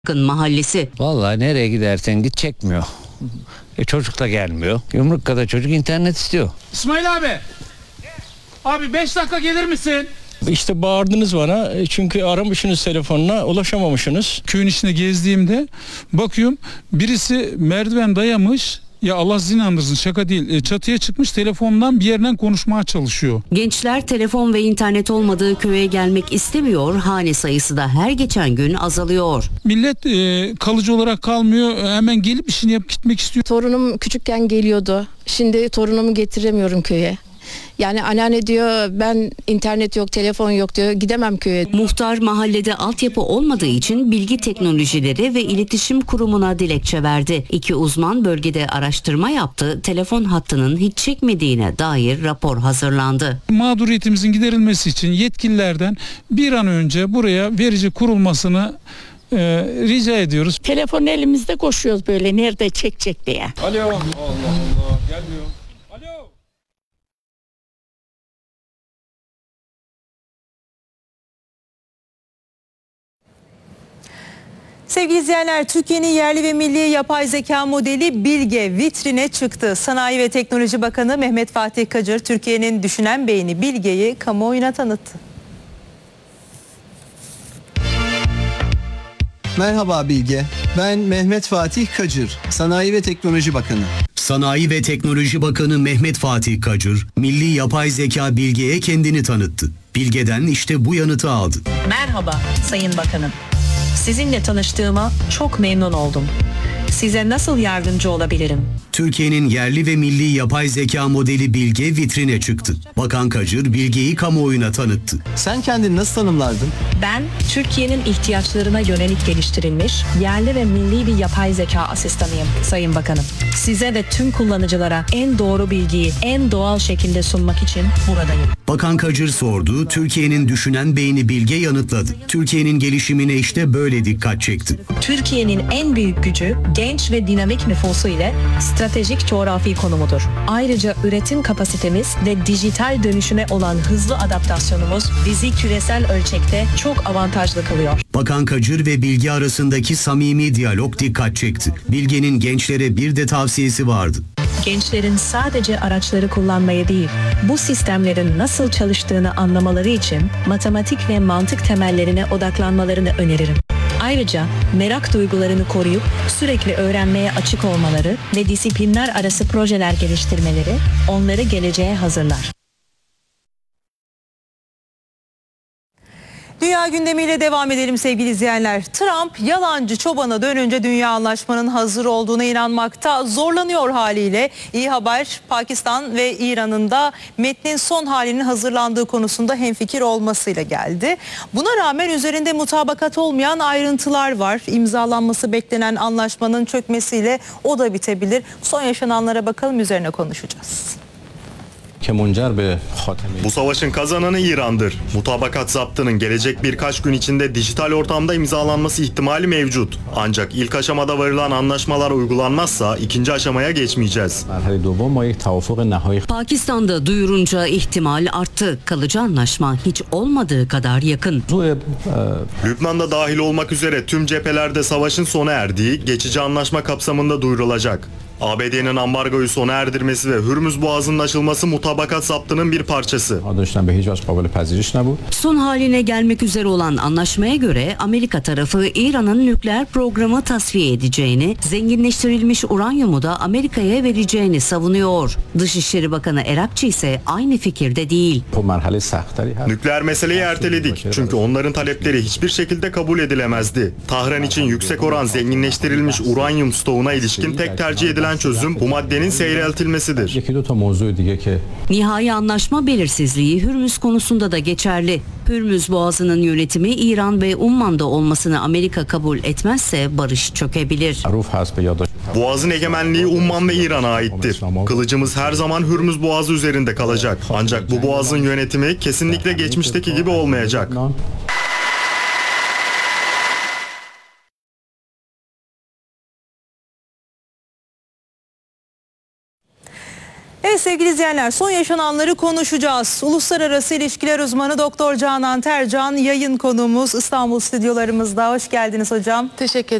mahallesi. Vallahi nereye gidersen git çekmiyor. Çocuk da gelmiyor. Yumruk kadar çocuk internet istiyor. İsmail abi. Abi 5 dakika gelir misin? İşte bağırdınız bana çünkü aramışsınız telefonuna, ulaşamamışsınız. Köyün içinde gezdiğimde bakıyorum birisi merdiven dayamış. Ya Allah sizin inandırsın, şaka değil. Çatıya çıkmış, telefondan bir yerden konuşmaya çalışıyor. Gençler telefon ve internet olmadığı köye gelmek istemiyor. Hane sayısı da her geçen gün azalıyor. Millet kalıcı olarak kalmıyor. Hemen gelip işini yapıp gitmek istiyor. Torunum küçükken geliyordu. Şimdi torunumu getiremiyorum köye. Yani anneanne diyor ben internet yok, telefon yok diyor, gidemem köye. Muhtar mahallede altyapı olmadığı için Bilgi Teknolojileri ve İletişim Kurumu'na dilekçe verdi. 2 uzman bölgede araştırma yaptı. Telefon hattının hiç çekmediğine dair rapor hazırlandı. Mağduriyetimizin giderilmesi için yetkililerden bir an önce buraya verici kurulmasını rica ediyoruz. Telefon elimizde koşuyoruz böyle nerede çekecek diye. Alo. Allah Allah gelmiyor. Alo. Sevgili izleyenler, Türkiye'nin yerli ve milli yapay zeka modeli Bilge vitrine çıktı. Sanayi ve Teknoloji Bakanı Mehmet Fatih Kacır, Türkiye'nin düşünen beyni Bilge'yi kamuoyuna tanıttı. Merhaba Bilge, ben Mehmet Fatih Kacır, Sanayi ve Teknoloji Bakanı. Sanayi ve Teknoloji Bakanı Mehmet Fatih Kacır, milli yapay zeka Bilge'ye kendini tanıttı. Bilge'den işte bu yanıtı aldı. Merhaba Sayın Bakanım. Sizinle tanıştığıma çok memnun oldum. Size nasıl yardımcı olabilirim? Türkiye'nin yerli ve milli yapay zeka modeli Bilge vitrine çıktı. Bakan Kacır Bilge'yi kamuoyuna tanıttı. Sen kendini nasıl tanımlardın? Ben Türkiye'nin ihtiyaçlarına yönelik geliştirilmiş yerli ve milli bir yapay zeka asistanıyım Sayın Bakanım. Size ve tüm kullanıcılara en doğru bilgiyi en doğal şekilde sunmak için buradayım. Bakan Kacır sordu, Türkiye'nin düşünen beyni Bilge yanıtladı. Türkiye'nin gelişimine işte böyle dikkat çekti. Türkiye'nin en büyük gücü genç ve dinamik nüfusu ile stratejik coğrafi konumudur. Ayrıca üretim kapasitemiz ve dijital dönüşüme olan hızlı adaptasyonumuz bizi küresel ölçekte çok avantajlı kılıyor. Bakan Kacır ve Bilge arasındaki samimi diyalog dikkat çekti. Bilge'nin gençlere bir de tavsiyesi vardı. Gençlerin sadece araçları kullanmayı değil, bu sistemlerin nasıl çalıştığını anlamaları için matematik ve mantık temellerine odaklanmalarını öneririm. Ayrıca merak duygularını koruyup sürekli öğrenmeye açık olmaları ve disiplinler arası projeler geliştirmeleri onları geleceğe hazırlar. Dünya gündemiyle devam edelim sevgili izleyenler. Trump yalancı çobana dönünce dünya anlaşmanın hazır olduğuna inanmakta zorlanıyor haliyle. İyi haber, Pakistan ve İran'ın da metnin son halinin hazırlandığı konusunda hemfikir olmasıyla geldi. Buna rağmen üzerinde mutabakat olmayan ayrıntılar var. İmzalanması beklenen anlaşmanın çökmesiyle o da bitebilir. Son yaşananlara bakalım, üzerine konuşacağız. Bu savaşın kazananı İran'dır. Mutabakat zaptının gelecek birkaç gün içinde dijital ortamda imzalanması ihtimali mevcut. Ancak ilk aşamada varılan anlaşmalar uygulanmazsa ikinci aşamaya geçmeyeceğiz. Pakistan'da duyurunca ihtimal arttı. Kalıcı anlaşma hiç olmadığı kadar yakın. Lübnan'da dahil olmak üzere tüm cephelerde savaşın sona erdiği geçici anlaşma kapsamında duyurulacak. ABD'nin ambargoyu sona erdirmesi ve Hürmüz Boğazı'nın açılması mutabakat zaptının bir parçası. Son haline gelmek üzere olan anlaşmaya göre Amerika tarafı İran'ın nükleer programı tasfiye edeceğini, zenginleştirilmiş uranyumu da Amerika'ya vereceğini savunuyor. Dışişleri Bakanı Erakçı ise aynı fikirde değil. Nükleer meseleyi erteledik çünkü onların talepleri hiçbir şekilde kabul edilemezdi. Tahran için yüksek oran zenginleştirilmiş uranyum stoğuna ilişkin tek tercih edilen çözüm bu maddenin seyreltilmesidir. Nihai anlaşma belirsizliği Hürmüz konusunda da geçerli. Hürmüz Boğazı'nın yönetimi İran ve Umman'da olmasını Amerika kabul etmezse barış çökebilir. Boğazın egemenliği Umman ve İran'a aittir. Kılıcımız her zaman Hürmüz Boğazı üzerinde kalacak. Ancak bu boğazın yönetimi kesinlikle geçmişteki gibi olmayacak. Evet sevgili izleyenler, son yaşananları konuşacağız. Uluslararası ilişkiler uzmanı Doktor Canan Tercan yayın konuğumuz İstanbul stüdyolarımızda. Hoş geldiniz hocam. Teşekkür